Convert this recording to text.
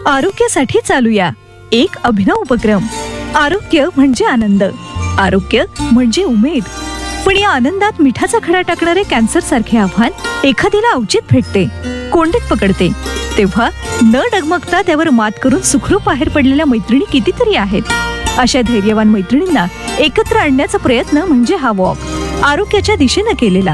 आरोग्यासाठी चालूया एक अभिनव उपक्रम. आरोग्य म्हणजे आनंद, आरोग्य म्हणजे उमेद. पण या आनंदात मिठाचा खडा टाकणारे कॅन्सर सारखे आव्हान एखाद्याला अवचित भेटते, कोंडीत पकडते. तेव्हा न डगमगता त्यावर मात करून सुखरूप बाहेर पडलेल्या मैत्रिणी कितीतरी आहेत. अशा धैर्यवान मैत्रिणींना एकत्र आणण्याचा प्रयत्न म्हणजे हा वॉक, आरोग्याच्या दिशेनं केलेला.